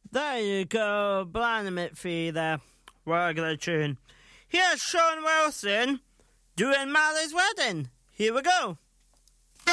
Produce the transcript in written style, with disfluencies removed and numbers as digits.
There you go, Blimey McPhee there. Regular tune. Here's Sean Wilson doing Molly's Wedding. Here we go.